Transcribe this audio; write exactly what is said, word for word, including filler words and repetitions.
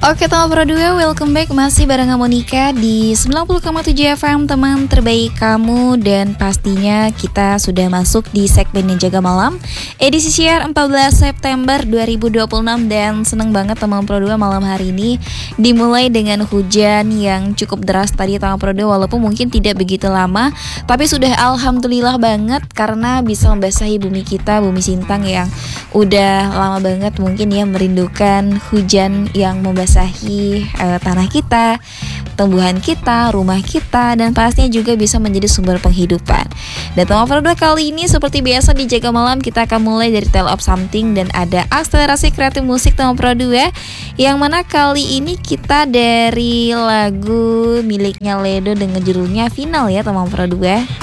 Oke teman Pro dua, welcome back. Masih bareng Monica di sembilan puluh koma tujuh F M, teman terbaik kamu. Dan pastinya kita sudah masuk di segmen yang jaga malam, edisi siar empat belas September dua ribu dua puluh enam. Dan seneng banget teman Pro dua, malam hari ini dimulai dengan hujan yang cukup deras tadi teman Pro dua. Walaupun mungkin tidak begitu lama, tapi sudah alhamdulillah banget karena bisa membasahi bumi kita, bumi Sintang yang udah lama banget mungkin ya merindukan hujan yang membasahi uh, tanah kita, tumbuhan kita, rumah kita, dan pastinya juga bisa menjadi sumber penghidupan. Dan teman Pro dua, kali ini seperti biasa di Jaga Malam kita akan mulai dari Tale of Something dan ada akselerasi kreatif musik teman Pro dua, yang mana kali ini kita dari lagu miliknya Ledo dengan judulnya Final ya teman Pro dua.